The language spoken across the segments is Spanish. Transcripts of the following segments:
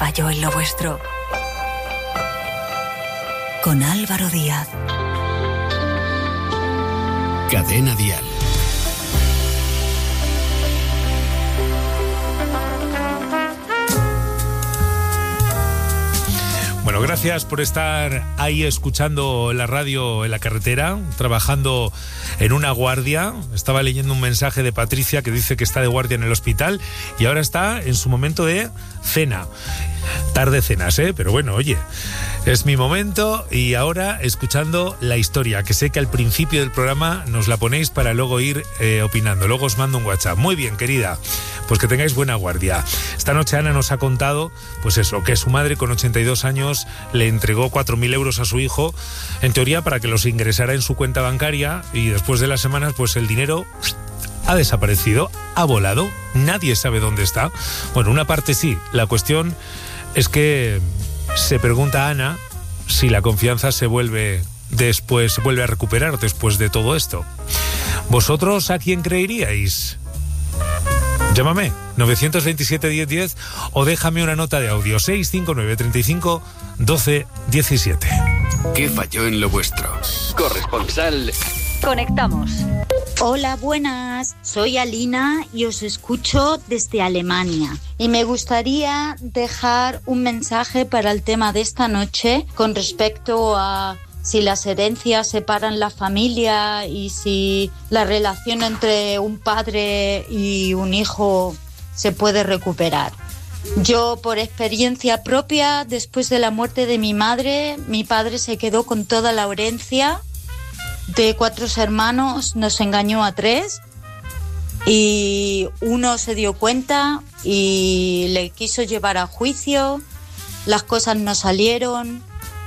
falló en lo vuestro? Con Álvaro Díaz. Cadena Dial. Bueno, gracias por estar ahí escuchando la radio en la carretera, trabajando en una guardia. Estaba leyendo un mensaje de Patricia que dice que está de guardia en el hospital y ahora está en su momento de cena. Tarde cenas, pero bueno, oye, es mi momento y ahora escuchando la historia, que sé que al principio del programa nos la ponéis para luego ir opinando. Luego os mando un WhatsApp. Muy bien, querida, pues que tengáis buena guardia. Esta noche Ana nos ha contado, pues eso, que su madre con 82 años le entregó 4.000 euros a su hijo, en teoría para que los ingresara en su cuenta bancaria, y después de las semanas, pues el dinero ha desaparecido, ha volado, nadie sabe dónde está. Bueno, una parte sí, la cuestión es que se pregunta Ana si la confianza se vuelve a recuperar después de todo esto. ¿Vosotros a quién creeríais? Llámame 927 10 10 o déjame una nota de audio 659 35 12 17. ¿Qué falló en lo vuestro? Corresponsal. Conectamos. Hola, buenas. Soy Alina y os escucho desde Alemania. Y me gustaría dejar un mensaje para el tema de esta noche con respecto a si las herencias separan la familia y si la relación entre un padre y un hijo se puede recuperar. Yo, por experiencia propia, después de la muerte de mi madre, mi padre se quedó con toda la herencia. De 4 hermanos nos engañó a 3 y uno se dio cuenta y le quiso llevar a juicio. Las cosas no salieron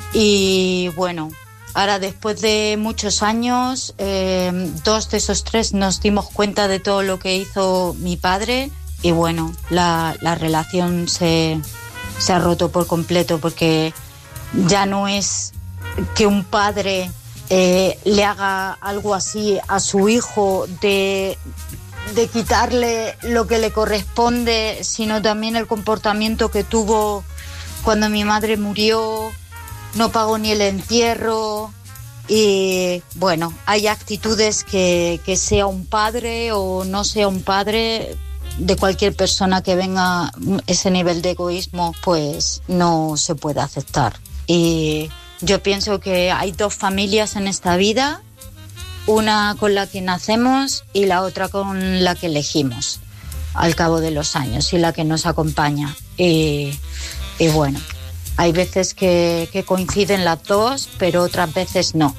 y bueno, ahora después de muchos años, 2 de esos 3 nos dimos cuenta de todo lo que hizo mi padre y bueno, la relación se ha roto por completo, porque ya no es que un padre le haga algo así a su hijo de quitarle lo que le corresponde, sino también el comportamiento que tuvo cuando mi madre murió, no pagó ni el entierro y bueno, hay actitudes que sea un padre o no sea un padre, de cualquier persona que venga ese nivel de egoísmo, pues no se puede aceptar. Y yo pienso que hay 2 familias en esta vida, una con la que nacemos y la otra con la que elegimos al cabo de los años y la que nos acompaña. Y bueno, hay veces que coinciden las 2, pero otras veces no.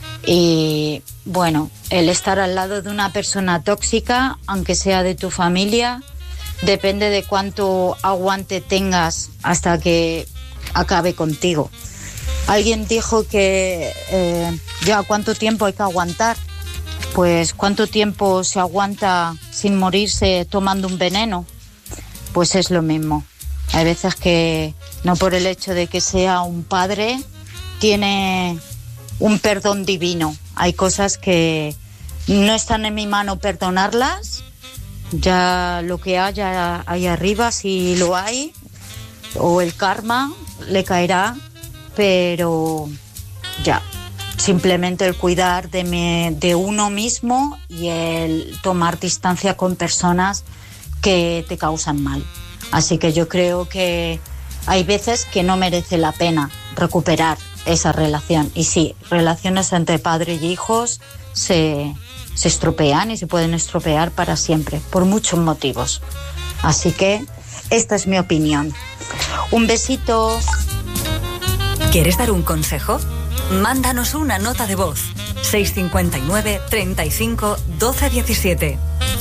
Y bueno, el estar al lado de una persona tóxica, aunque sea de tu familia, depende de cuánto aguante tengas hasta que acabe contigo. Alguien dijo que ya cuánto tiempo hay que aguantar. Pues cuánto tiempo se aguanta sin morirse tomando un veneno. Pues es lo mismo. Hay veces que no por el hecho de que sea un padre tiene un perdón divino. Hay cosas que no están en mi mano perdonarlas. Ya lo que haya ahí arriba, si lo hay, o el karma le caerá. Pero ya, simplemente el cuidar de uno mismo y el tomar distancia con personas que te causan mal. Así que yo creo que hay veces que no merece la pena recuperar esa relación. Y sí, relaciones entre padre y hijos se estropean y se pueden estropear para siempre, por muchos motivos. Así que esta es mi opinión. Un besito. ¿Quieres dar un consejo? Mándanos una nota de voz. 659 35 12 17.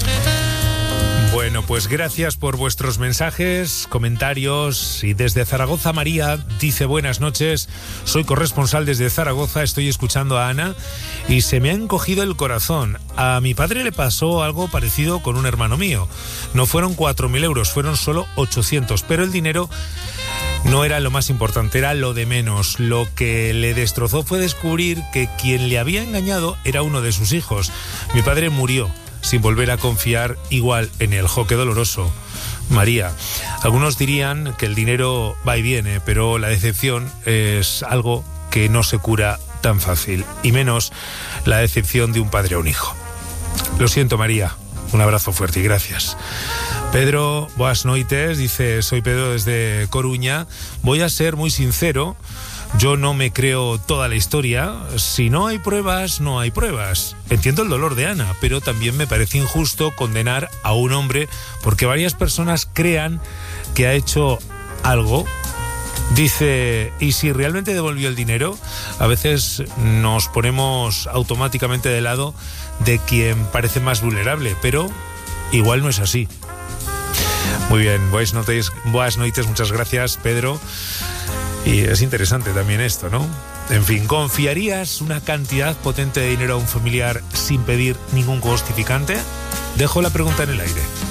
Bueno, pues gracias por vuestros mensajes, comentarios. Y desde Zaragoza, María dice: buenas noches, soy corresponsal desde Zaragoza, estoy escuchando a Ana y se me ha encogido el corazón. A mi padre le pasó algo parecido con un hermano mío. No fueron 4.000 euros, fueron solo 800, pero el dinero no era lo más importante, era lo de menos. Lo que le destrozó fue descubrir que quien le había engañado era uno de sus hijos. Mi padre murió sin volver a confiar igual en él. Jo, qué doloroso. María, algunos dirían que el dinero va y viene, pero la decepción es algo que no se cura tan fácil, y menos la decepción de un padre a un hijo. Lo siento, María. Un abrazo fuerte y gracias. Pedro, boas noites, dice: soy Pedro desde Coruña. Voy a ser muy sincero, yo no me creo toda la historia. Si no hay pruebas, no hay pruebas. Entiendo el dolor de Ana, pero también me parece injusto condenar a un hombre porque varias personas crean que ha hecho algo. Dice, ¿y si realmente devolvió el dinero? A veces nos ponemos automáticamente de lado de quien parece más vulnerable, pero igual no es así. Muy bien, boas noites, muchas gracias, Pedro. Y es interesante también esto, ¿no? En fin, ¿confiarías una cantidad potente de dinero a un familiar sin pedir ningún justificante? Dejo la pregunta en el aire.